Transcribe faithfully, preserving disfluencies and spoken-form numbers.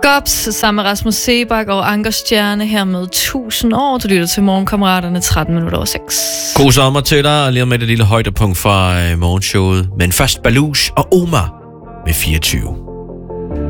Gops sammen med Rasmus Sebak og Anker Stjerne her med tusind år. Du lytter til Morgenkammeraterne tretten minutter over seks. God sommer til dig, og lige med det lille højdepunkt fra morgenshowet. Men først Baluch og Omar med fireogtyve.